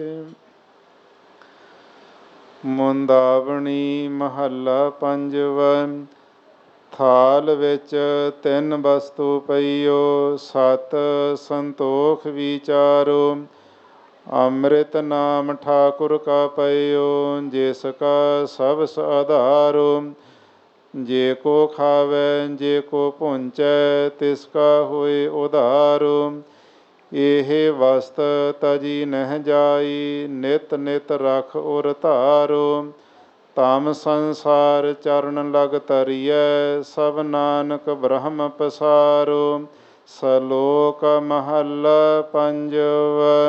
ਮੁੰਦਾਵਣੀ ਮਹੱਲਾ ਪੰਜਵਾ। ਥਾਲ ਵਿੱਚ ਤਿੰਨ ਵਸਤੂ ਪਈਓ, ਸਤ ਸੰਤੋਖ ਵਿਚਾਰੋ। ਅੰਮ੍ਰਿਤ ਨਾਮ ਠਾਕੁਰ ਕਾ ਪਈਓ, ਜਿਸ ਕਾ ਸਭਸ ਆਧਾਰੋ। ਜੇ ਕੋ ਖਾਵੈ ਜੇ ਕੋ ਭੁੰਚੈ, ਤਿਸ ਕਾ ਹੋਏ ਉਧਾਰੋ। ਇਹ ਵਸਤ ਤਜੀ ਨਹਿ ਜਾਈ, ਨਿਤ ਨਿਤ ਰਖ ਉਰ ਧਾਰੋ। ਤਮ ਸੰਸਾਰ ਚਰਨ ਲਗ ਤਰੀਐ, ਸਭ ਨਾਨਕ ਬ੍ਰਹਮ ਪਸਾਰੋ। ਸਲੋਕ ਮਹੱਲਾ ਪੰਜਵਾ।